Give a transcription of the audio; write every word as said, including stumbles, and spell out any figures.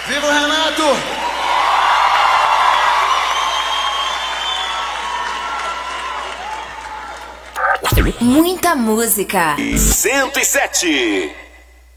Viva o Renato! Muita música. cento e sete.